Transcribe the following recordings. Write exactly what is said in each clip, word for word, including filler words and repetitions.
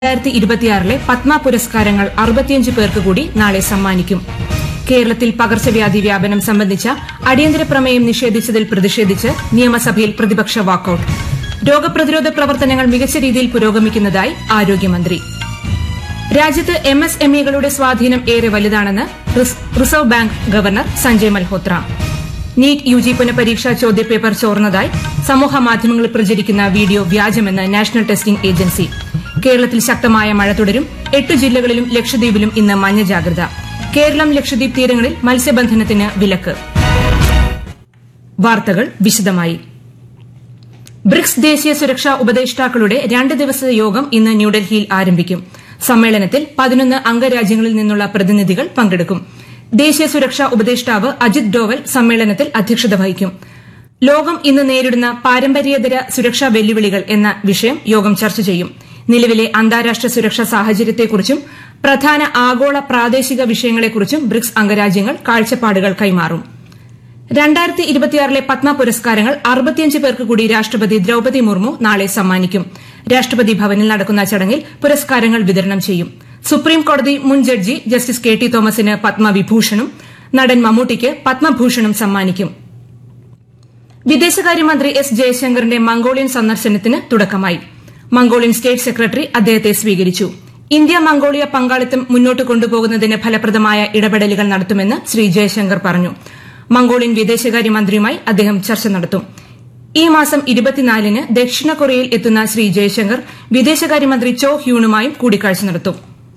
രണ്ടായിരത്തി ഇരുപത്തിയാറിലെ പത്മ പുരസ്കാരങ്ങൾ അറുപത്തിയഞ്ച് പേർക്ക് കൂടി നാളെ സമ്മാനിക്കും. കേരളത്തിൽ പകർച്ചവ്യാധി വ്യാപനം സംബന്ധിച്ച അടിയന്തര പ്രമേയം നിഷേധിച്ചതിൽ പ്രതിഷേധിച്ച് നിയമസഭയിൽ പ്രതിപക്ഷ വാക്കൌട്ട്. രോഗപ്രതിരോധ പ്രവർത്തനങ്ങൾ മികച്ച രീതിയിൽ പുരോഗമിക്കുന്നതായി ആരോഗ്യമന്ത്രി. രാജ്യത്ത് എം എസ് എം ഇകളുടെ സ്വാധീനം ഏറെ വലുതാണെന്ന് reserve bank governor Sanjay Malhotra. NEET U G പുനഃപരീക്ഷാ ചോദ്യപേപ്പർ ചോർന്നതായി സമൂഹമാധ്യമങ്ങളിൽ പ്രചരിക്കുന്ന വീഡിയോ വ്യാജമെന്ന് നാഷണൽ ടെസ്റ്റിംഗ് ഏജൻസി. കേരളത്തിൽ ശക്തമായ മഴ തുടരും. എട്ട് ജില്ലകളിലും ലക്ഷദ്വീപിലും ഇന്ന് മഞ്ഞ ജാഗ്രത. കേരളം ലക്ഷദ്വീപ് തീരങ്ങളിൽ മത്സ്യബന്ധനത്തിന് വിലക്ക്. വാർത്തകൾ വിശദമായി. ബ്രിക്സ് ദേശീയ സുരക്ഷാ ഉപദേഷ്ടാക്കളുടെ രണ്ട് ദിവസ യോഗം ഇന്ന് ന്യൂഡൽഹിയിൽ ആരംഭിക്കും. സമ്മേളനത്തിൽ പതിനൊന്ന് അംഗരാജ്യങ്ങളിൽ നിന്നുള്ള പ്രതിനിധികൾ പങ്കെടുക്കും. ദേശീയ സുരക്ഷാ ഉപദേഷ്ടാവ് അജിത് ഡോവൽ സമ്മേളനത്തിൽ അധ്യക്ഷത വഹിക്കും. ലോകം ഇന്ന് നേരിടുന്ന പാരമ്പര്യേതര സുരക്ഷാ വെല്ലുവിളികൾ എന്ന വിഷയം യോഗം ചർച്ച ചെയ്യും. നിലവിലെ അന്താരാഷ്ട്ര സുരക്ഷാ സാഹചര്യത്തെക്കുറിച്ചും പ്രധാന ആഗോള പ്രാദേശിക വിഷയങ്ങളെക്കുറിച്ചും ബ്രിക്സ് അംഗരാജ്യങ്ങൾ കാഴ്ചപ്പാടുകൾ കൈമാറും. രണ്ടായിരത്തി ഇരുപത്തിയാറിലെ പത്മ പുരസ്കാരങ്ങൾ അറുപത്തിയഞ്ച് പേർക്ക് കൂടി രാഷ്ട്രപതി ദ്രൌപദി മുർമു നാളെ സമ്മാനിക്കും. രാഷ്ട്രപതി ഭവനിൽ നടക്കുന്ന ചടങ്ങിൽ പുരസ്കാരങ്ങൾ വിതരണം ചെയ്യും. സുപ്രീം കോടതി മുൻ ജഡ്ജി ജസ്റ്റിസ് കെ ടി തോമസിന് പത്മവിഭൂഷണും നടൻ മമ്മൂട്ടിക്ക് പത്മഭൂഷണും സമ്മാനിക്കും. വിദേശകാര്യമന്ത്രി എസ് ജയശങ്കറിന്റെ മംഗോളിയൻ സന്ദർശനത്തിന് തുടക്കമായി. മംഗോളിയൻ സ്റ്റേറ്റ് സെക്രട്ടറി അദ്ദേഹത്തെ സ്വീകരിച്ചു. ഇന്ത്യ മംഗോളിയ പങ്കാളിത്തം മുന്നോട്ട് കൊണ്ടുപോകുന്നതിന് ഫലപ്രദമായ ഇടപെടലുകൾ നടത്തുമെന്ന് ശ്രീ ജയശങ്കർ പറഞ്ഞു. മംഗോളിയൻ വിദേശകാര്യമന്ത്രിയുമായി അദ്ദേഹം ചർച്ച നടത്തും. ഈ മാസം ഇരുപത്തിനാലിന് ദക്ഷിണ കൊറിയയിൽ എത്തുന്ന ശ്രീ ജയശങ്കർ വിദേശകാര്യമന്ത്രി ചോ ഹ്യൂണുമായും കൂടിക്കാഴ്ച നടത്തും.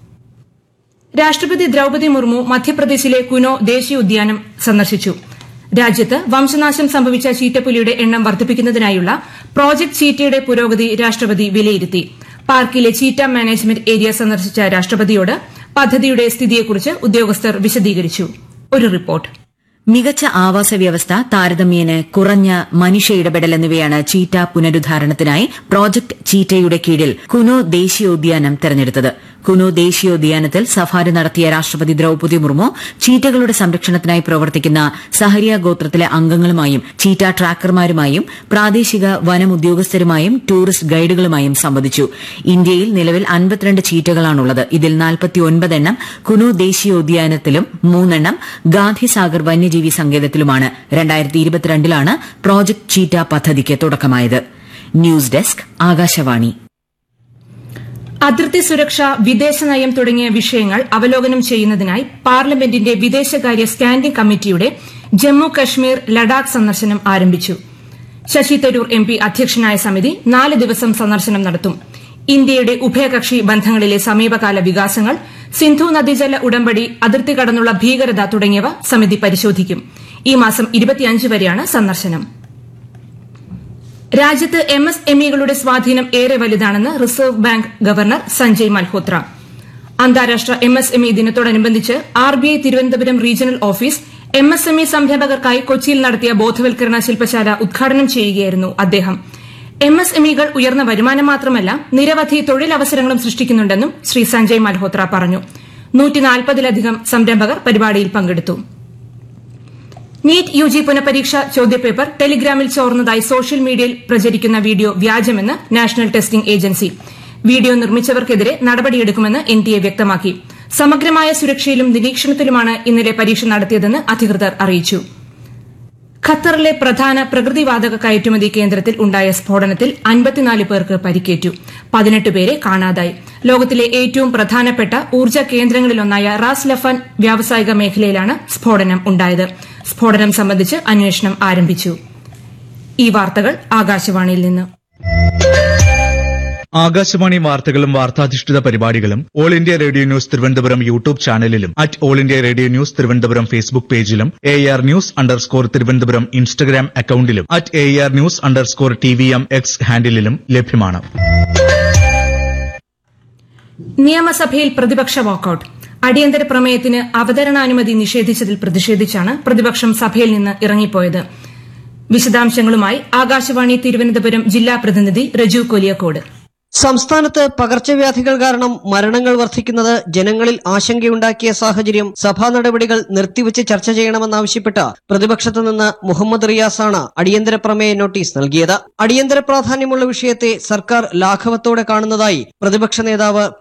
രാഷ്ട്രപതി ദ്രൌപദി മുർമു മധ്യപ്രദേശിലെ കുനോ ദേശീയോദ്യാനം സന്ദർശിച്ചു. രാജ്യത്ത് വംശനാശം സംഭവിച്ച ചീറ്റപ്പുലിയുടെ എണ്ണം വർദ്ധിപ്പിക്കുന്നതിനായുള്ള പ്രോജക്ട് ചീറ്റയുടെ പുരോഗതി രാഷ്ട്രപതി വിലയിരുത്തി. പാർക്കിലെ ചീറ്റ മാനേജ്മെന്റ് ഏരിയ സന്ദർശിച്ച രാഷ്ട്രപതിയോട് പദ്ധതിയുടെ സ്ഥിതിയെക്കുറിച്ച് ഉദ്യോഗസ്ഥർ വിശദീകരിച്ചു. ഒരു റിപ്പോർട്ട്. മികച്ച ആവാസ വ്യവസ്ഥ, താരതമ്യേന കുറഞ്ഞ മനുഷ്യ ഇടപെടൽ എന്നിവയാണ് ചീറ്റ പുനരുദ്ധാരണത്തിനായി പ്രോജക്ട് ചീറ്റയുടെ കീഴിൽ കുനോ ദേശീയോദ്യാനം തെരഞ്ഞെടുത്തത്. കുനോ ദേശീയോദ്യാനത്തിൽ സഫാരി നടത്തിയ രാഷ്ട്രപതി ദ്രൌപദി മുർമു ചീറ്റകളുടെ സംരക്ഷണത്തിനായി പ്രവർത്തിക്കുന്ന സഹരിയ ഗോത്രത്തിലെ അംഗങ്ങളുമായും ചീറ്റ ട്രാക്കർമാരുമായും പ്രാദേശിക വനം ഉദ്യോഗസ്ഥരുമായും ടൂറിസ്റ്റ് ഗൈഡുകളുമായും സംവദിച്ചു. ഇന്ത്യയിൽ നിലവിൽ അൻപത്തിരണ്ട് ചീറ്റകളാണുള്ളത്. ഇതിൽ നാൽപ്പത്തിയൊൻപത് എണ്ണം കുനോ ദേശീയോദ്യാനത്തിലും മൂന്നെണ്ണം ഗാന്ധിസാഗർ വന്യജീവി സങ്കേതത്തിലുമാണ്. രണ്ടായിരത്തി ഇരുപത്തിരണ്ടിലാണ് പ്രോജക്ട് ചീറ്റ പദ്ധതിക്ക് തുടക്കമായത്. News desk, Akashvani. അതിർത്തി സുരക്ഷ, വിദേശനയം തുടങ്ങിയ വിഷയങ്ങൾ അവലോകനം ചെയ്യുന്നതിനായി പാർലമെന്റിന്റെ വിദേശകാര്യ സ്റ്റാൻഡിംഗ് കമ്മിറ്റിയുടെ ജമ്മു കശ്മീർ ലഡാക്ക് സന്ദർശനം ആരംഭിച്ചു. ശശി തരൂർ എം പി അധ്യക്ഷനായ സമിതി നാല് ദിവസം സന്ദർശനം നടത്തും. ഇന്ത്യയുടെ ഉഭയകക്ഷി ബന്ധങ്ങളിലെ സമീപകാല വികാസങ്ങൾ, സിന്ധു നദീജല ഉടമ്പടി, അതിർത്തി കടന്നുള്ള ഭീകരത തുടങ്ങിയവ സമിതി പരിശോധിക്കും. ഈ മാസം ഇരുപത്തിയഞ്ച് വരെയാണ് സന്ദർശനം. രാജ്യത്ത് എം എസ് എം ഇകളുടെ സ്വാധീനം ഏറെ വലുതാണെന്ന് reserve bank governor Sanjay Malhotra. അന്താരാഷ്ട്ര എം എസ് എം ഇ ദിനത്തോടനുബന്ധിച്ച് R B I Thiruvananthapuram regional office M S M E സംരംഭകർക്കായി കൊച്ചിയിൽ നടത്തിയ ബോധവൽക്കരണ ശില്പശാല ഉദ്ഘാടനം ചെയ്യുകയായിരുന്നു അദ്ദേഹം. എം എസ് എം ഇകൾ ഉയർന്ന വരുമാനം മാത്രമല്ല, നിരവധി തൊഴിലവസരങ്ങളും സൃഷ്ടിക്കുന്നുണ്ടെന്നും ശ്രീ സഞ്ജയ് മൽഹോത്ര പറഞ്ഞു. നൂറ്റിനാൽപ്പതിലധികം സംരംഭകർ പരിപാടിയിൽ പങ്കെടുത്തു. നീറ്റ് യു ജി പുനഃപരീക്ഷ ചോദ്യപേപ്പർ ടെലിഗ്രാമിൽ ചോർന്നതായി സോഷ്യൽ മീഡിയയിൽ പ്രചരിക്കുന്ന video വ്യാജമെന്ന് national testing agency. Video നിർമ്മിച്ചവർക്കെതിരെ നടപടിയെടുക്കുമെന്ന് എൻ ടി എ വ്യക്തമാക്കി. സമഗ്രമായ സുരക്ഷയിലും നിരീക്ഷണത്തിലുമാണ് ഇന്നലെ പരീക്ഷ നടത്തിയതെന്ന് അധികൃതർ അറിയിച്ചു. ഖത്തറിലെ പ്രധാന പ്രകൃതിവാതക കയറ്റുമതി കേന്ദ്രത്തിൽ ഉണ്ടായ സ്ഫോടനത്തിൽ അൻപത്തിനാല് പേർക്ക് പരിക്കേറ്റു. പതിനെട്ട് പേരെ കാണാതായി. ലോകത്തിലെ ഏറ്റവും പ്രധാനപ്പെട്ട ഊർജ്ജ കേന്ദ്രങ്ങളിലൊന്നായ റാസ് ലഫാൻ വ്യാവസായിക മേഖലയിലാണ് സ്ഫോടനം ഉണ്ടായത്. സ്ഫോടനം സംബന്ധിച്ച് അന്വേഷണം ആരംഭിച്ചു. ഈ വാർത്തകൾ ആകാശവാണിയിൽ നിന്ന്. ആകാശവാണി വാർത്തകളും വാർത്താധിഷ്ഠിത പരിപാടികളും all India radio news Thiruvananthapuram YouTube ചാനലിലും at all India radio news Thiruvananthapuram Facebook പേജിലും A R news underscore Thiruvananthapuram Instagram അക്കൌണ്ടിലും at A R news underscore T V M X ഹാൻഡിലും ലഭ്യമാണ്. നിയമസഭയിൽ പ്രതിപക്ഷ വാക്കൌട്ട്. അടിയന്തര പ്രമേയത്തിന് അവതരണാനുമതി നിഷേധിച്ചതിൽ പ്രതിഷേധിച്ചാണ് പ്രതിപക്ഷം സഭയിൽ നിന്ന് ഇറങ്ങിപ്പോയത്. വിശദാംശങ്ങളുമായി ആകാശവാണി തിരുവനന്തപുരം ജില്ലാ പ്രതിനിധി രജു കൊലിയക്കോട്. സംസ്ഥാനത്ത് പകർച്ചവ്യാധികൾ കാരണം മരണങ്ങൾ വർദ്ധിക്കുന്നത് ജനങ്ങളിൽ ആശങ്കയുണ്ടാക്കിയ സാഹചര്യം സഭാ നടപടികൾ നിർത്തിവച്ച് ചർച്ച ചെയ്യണമെന്നാവശ്യപ്പെട്ട് പ്രതിപക്ഷത്തു നിന്ന് മുഹമ്മദ് റിയാസാണ് അടിയന്തര പ്രമേയ നോട്ടീസ് നൽകിയത്. അടിയന്തര പ്രാധാന്യമുള്ള വിഷയത്തെ സർക്കാർ ലാഘവത്തോടെ കാണുന്നതായി പ്രതിപക്ഷ നേതാവ്